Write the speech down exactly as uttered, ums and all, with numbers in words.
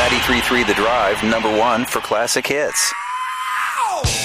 ninety-three point three The Drive, number one for classic hits.